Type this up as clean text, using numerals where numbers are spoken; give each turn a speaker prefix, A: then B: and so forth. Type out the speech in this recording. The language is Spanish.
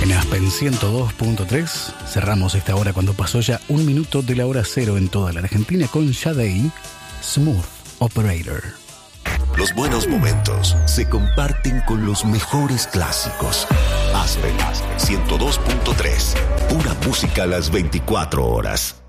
A: En Aspen 102.3 cerramos esta hora cuando pasó ya 1 minuto de la hora cero en toda la Argentina con Sade, Smooth Operator.
B: Los buenos momentos se comparten con los mejores clásicos. Aspen 102.3, pura música a las 24 horas.